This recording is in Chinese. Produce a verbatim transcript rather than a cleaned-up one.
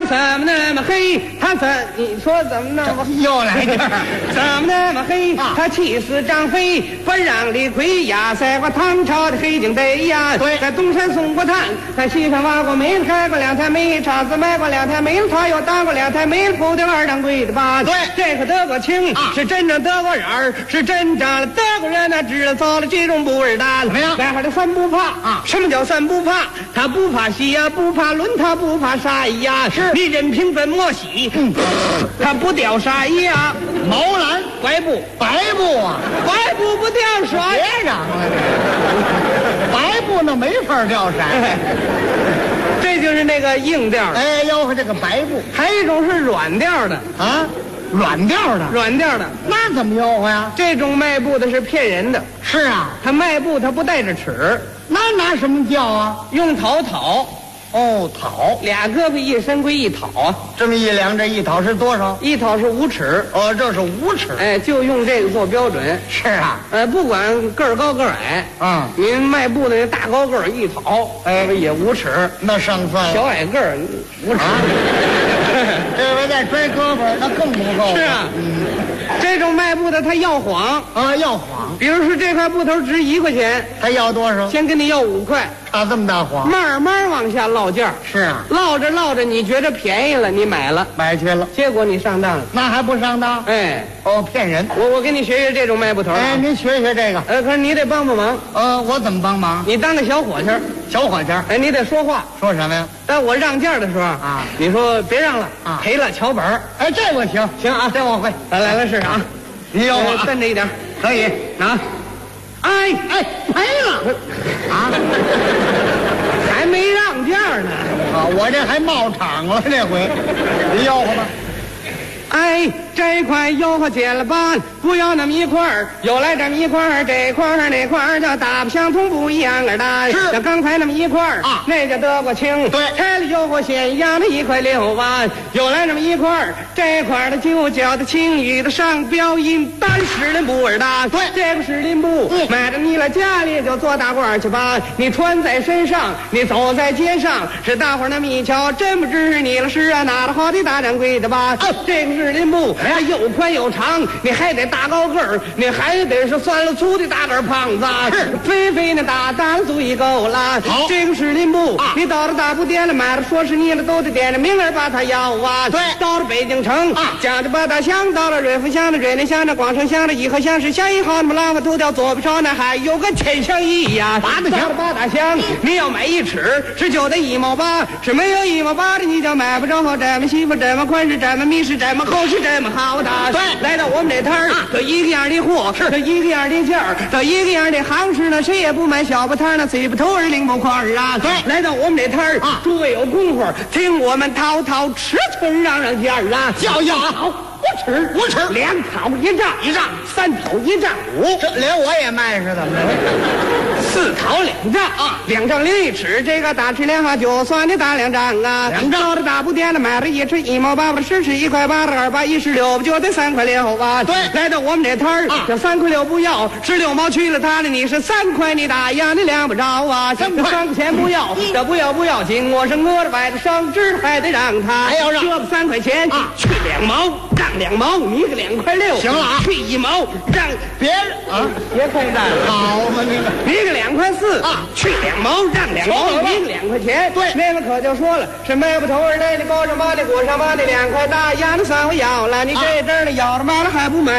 怎么那么黑？他怎你说怎么那么又来这儿？ 怎么那么黑？ 啊他气死张飞，本让李逵压塞过唐朝的黑警队呀。 对在东山送过炭，在西山挖过煤，开过两台煤厂子，卖过两台煤，他又当过两台煤铺的二当归的吧？ 对这可得过清， 啊是真正得过人儿，是真正的德国人呢，知道糟了这种不味的。 怎么样外号的三不怕啊什么叫三不怕？他不怕洗呀，不怕轮，他不怕沙衣呀。 是你任凭怎么洗，他不掉沙衣呀。 毛蓝白布， 白布啊， 白布不掉水。 别嚷了，这白布那没法掉色。 这就是那个硬调的。 哎，吆喝这个白布还有一种是软调的， 啊，软调的， 软调的那怎么吆喝呀？ 这种卖布的是骗人的。 是啊， 他卖布他不带着尺， 那拿什么叫啊？ 用讨讨， 哦，讨， 俩胳膊一伸归一讨啊， 这么一量，这一讨是多少？ 一讨是五尺， 哦，这是五尺。 哎，就用这个做标准。 是啊， 呃，不管个儿高个儿矮， 嗯， 您卖布的那大高个儿一讨，哎，也五尺， 那上算了。 小矮个儿五尺。 这回再拽胳膊，那更不够。 是啊，这种卖布的他要谎， 啊，要谎， 比如说这块布头值一块钱， 他要多少？ 先跟你要五块， 差这么大谎？ 慢慢往下落价， 是啊， 落着落着你觉得便宜了，你买了， 买去了， 结果你上当了。 那还不上当？ 哎， 哦，骗人。 我我给你学学这种卖布头啊。 哎，您学学这个。 呃，可是你得帮帮忙， 呃，我怎么帮忙？ 你当个小伙计儿， 小伙计儿哎，你得说话。 说什么呀？ 但我让价的时候啊， 你说别让了啊赔了瞧本儿。 哎，这我行， 行啊， 这我会。 来来来试试啊， 你有我呃瞪着一点儿可以。 啊。哎， 哎，赔了啊！ 还没让价呢。 啊，我这还冒场了，这回你吆喝吧。 哎，这块吆喝减了半，不要那么一块儿，又来这么一块儿，这块儿那块儿叫大不相同，不一样儿的。 是像刚才那么一块儿啊那叫德国清。 对拆了吆喝咸阳的一块六万，又来这么一块儿，这块儿的就叫的青雨的上标音单士林布儿的。 对这个士林布， 嗯买着你了家里就做大褂去吧，你穿在身上，你走在街上，是大伙儿那么一瞧，真不知是你了是啊，哪的好的大掌柜的吧？ 嗯这个士林布，它又宽又长，你还得大高个儿，你还得是酸了粗的大个儿胖子， 是肥肥的大大的足一够了。 好这个士林布， 啊你到了大布店了买了，说是你了，都得点着名儿把它要啊。 对到了北京城啊讲着八大乡，到了瑞福乡的瑞林乡的广城乡的颐和乡是乡一号，那么拉瓦头条左边朝那还有个天香一呀。 八大乡到了八大乡，你要买一尺是就得一毛八，是没有一毛八的你就买不着这么媳妇这么宽是这么密是这么厚是这么好的。 对来到我们这摊儿，这一个样的货，是这一个样的价儿，这一个样的行市呢，谁也不买小布摊儿呢，嘴不头儿领不块儿啊。 对来到我们这摊儿啊诸位有功夫，听我们滔滔尺寸让让价儿啊， 叫要好，五尺五尺两讨一丈， 一丈三讨一丈五， 这连我也卖是怎么着？ 四讨两丈啊两丈零一尺，这个大尺两哈就算你大两丈啊。 两丈到了大布店了，买了一尺一毛八，把十尺一块八，二八一十六，不就得三块六啊？ 对来到我们这摊儿， 啊这三块六不要，十六毛去了他的，你是三块你大呀，你量不着啊。 三块这三块钱不要，这不要不要紧，我是饿着摆着上知还得让他， 还要让这不三块钱啊去两毛，让两毛，你个两块六， 行了啊去一毛，让别人啊， 别看账。 好嘛你个。 你个两块四啊去两毛，让两毛， 求你了你个两块钱。 对那个可就说了，是卖不头儿的，你高上八的，裹上八的，两块大洋的算我要了，你这阵儿的要了买了还不买？